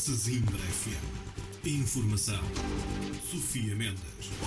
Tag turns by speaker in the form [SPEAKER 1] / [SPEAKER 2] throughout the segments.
[SPEAKER 1] Sesimbra FM. Informação. Sofia Mendes.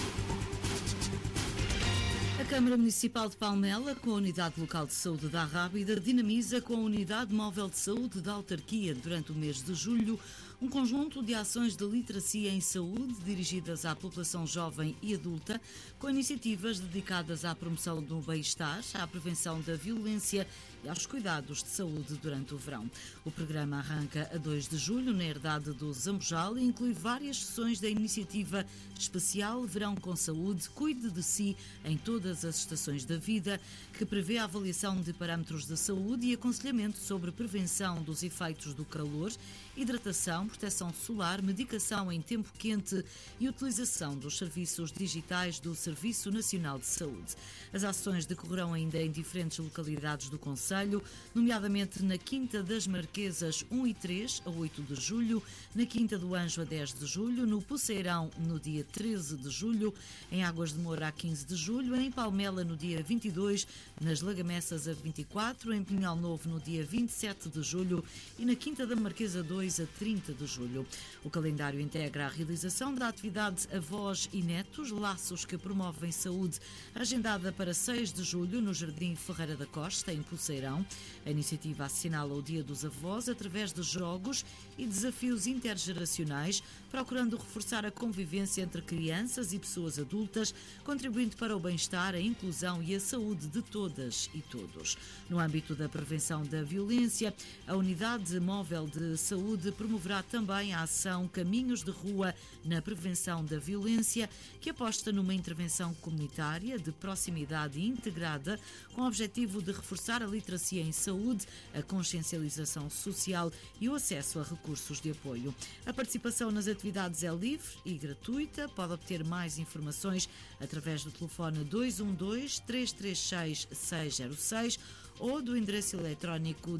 [SPEAKER 2] A Câmara Municipal de Palmela, com a Unidade Local de Saúde da Rábida, dinamiza com a Unidade Móvel de Saúde da Autarquia durante o mês de julho um conjunto de ações de literacia em saúde dirigidas à população jovem e adulta, com iniciativas dedicadas à promoção do bem-estar, à prevenção da violência e aos cuidados de saúde durante o verão. O programa arranca a 2 de julho na herdade do Zambojal e inclui várias sessões da iniciativa especial Verão com Saúde, Cuide de Si em todas as estações da vida, que prevê a avaliação de parâmetros de saúde e aconselhamento sobre prevenção dos efeitos do calor, hidratação, proteção solar, medicação em tempo quente e utilização dos serviços digitais do Serviço Nacional de Saúde. As ações decorrerão ainda em diferentes localidades do concelho, nomeadamente na Quinta das Marquesas 1 e 3 a 8 de julho, na Quinta do Anjo a 10 de julho, no Poceirão no dia 13 de julho, em Águas de Moura a 15 de julho, em Palmela no dia 22, nas Lagamessas a 24, em Pinhal Novo no dia 27 de julho e na Quinta da Marquesa 2 a 30 de julho. O calendário integra a realização da atividade Avós e Netos, Laços que Promovem Saúde, agendada para 6 de julho no Jardim Ferreira da Costa, em Poceirão. A iniciativa assinala o Dia dos Avós através de jogos e desafios intergeracionais, procurando reforçar a convivência entre crianças e pessoas adultas, contribuindo para o bem-estar, a inclusão e a saúde de todas e todos. No âmbito da prevenção da violência, a Unidade Móvel de Saúde promoverá também a ação Caminhos de Rua na Prevenção da Violência, que aposta numa intervenção comunitária de proximidade integrada, com o objetivo de reforçar a literacia em saúde, a consciencialização social e o acesso a recursos de apoio. A participação nas atividades é livre e gratuita. Pode obter mais informações através do telefone 212-336-606 ou do endereço eletrónico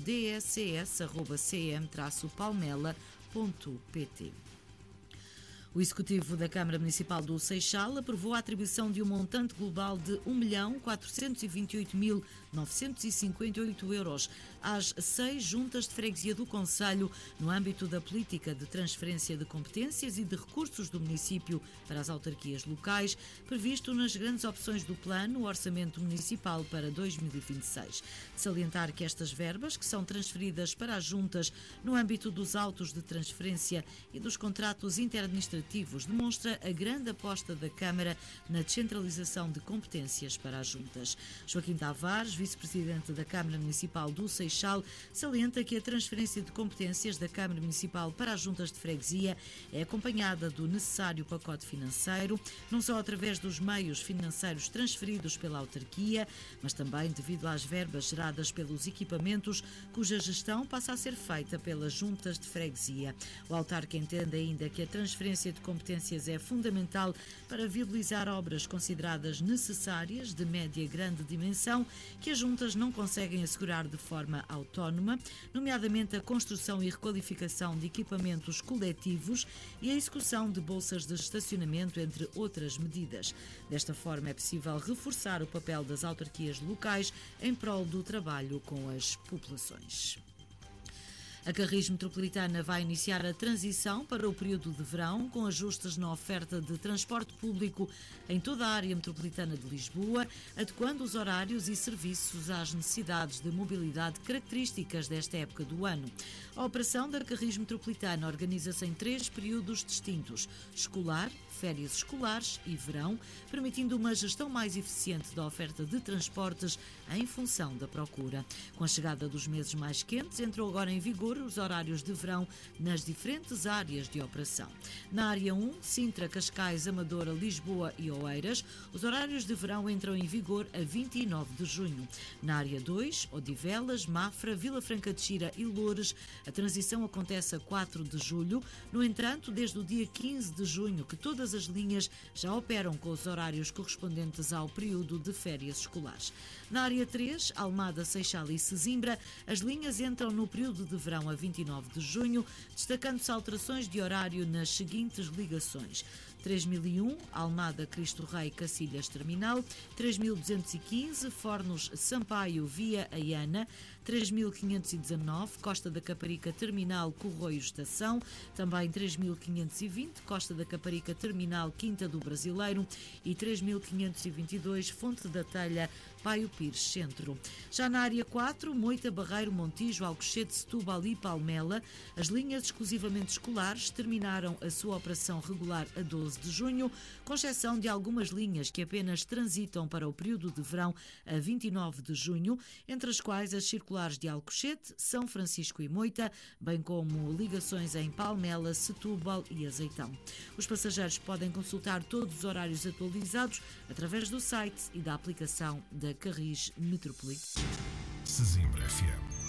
[SPEAKER 2] dscs@cm-palmela.pt. O Executivo da Câmara Municipal do Seixal aprovou a atribuição de um montante global de 1.428.958 euros às 6 juntas de freguesia do concelho no âmbito da política de transferência de competências e de recursos do município para as autarquias locais, previsto nas grandes opções do plano, o Orçamento Municipal para 2026. De salientar que estas verbas, que são transferidas para as juntas no âmbito dos autos de transferência e dos contratos interadministrativos, demonstra a grande aposta da Câmara na descentralização de competências para as juntas. Joaquim Tavares, vice-presidente da Câmara Municipal do Seixal, salienta que a transferência de competências da Câmara Municipal para as juntas de freguesia é acompanhada do necessário pacote financeiro, não só através dos meios financeiros transferidos pela autarquia, mas também devido às verbas geradas pelos equipamentos, cuja gestão passa a ser feita pelas juntas de freguesia. O autarca entende ainda que a transferência de competências é fundamental para viabilizar obras consideradas necessárias de média e grande dimensão que as juntas não conseguem assegurar de forma autónoma, nomeadamente a construção e requalificação de equipamentos coletivos e a execução de bolsas de estacionamento, entre outras medidas. Desta forma é possível reforçar o papel das autarquias locais em prol do trabalho com as populações. A Carris Metropolitana vai iniciar a transição para o período de verão, com ajustes na oferta de transporte público em toda a área metropolitana de Lisboa, adequando os horários e serviços às necessidades de mobilidade características desta época do ano. A operação da Carris Metropolitana organiza-se em 3 períodos distintos: escolar, férias escolares e verão, permitindo uma gestão mais eficiente da oferta de transportes em função da procura. Com a chegada dos meses mais quentes, entrou agora em vigor os horários de verão nas diferentes áreas de operação. Na área 1, Sintra, Cascais, Amadora, Lisboa e Oeiras, os horários de verão entram em vigor a 29 de junho. Na área 2, Odivelas, Mafra, Vila Franca de Xira e Loures, a transição acontece a 4 de julho. No entanto, desde o dia 15 de junho, que todas as linhas já operam com os horários correspondentes ao período de férias escolares. Na área 3, Almada, Seixal e Sesimbra, as linhas entram no período de verão a 29 de junho, destacando-se alterações de horário nas seguintes ligações: 3001, Almada Cristo Rei Cacilhas Terminal, 3215, Fornos Sampaio Via Aiana, 3519, Costa da Caparica Terminal Corroio Estação, também 3520, Costa da Caparica Terminal Quinta do Brasileiro e 3522, Fonte da Telha, Paio Pires Centro. Já na área 4, Moita, Barreiro, Montijo, Alcochete, Setúbal e Palmela, as linhas exclusivamente escolares terminaram a sua operação regular a 12 de junho, com exceção de algumas linhas que apenas transitam para o período de verão a 29 de junho, entre as quais as circulares de Alcochete, São Francisco e Moita, bem como ligações em Palmela, Setúbal e Azeitão. Os passageiros podem consultar todos os horários atualizados através do site e da aplicação da Carris Metropolitana.
[SPEAKER 1] Sesimbra FM.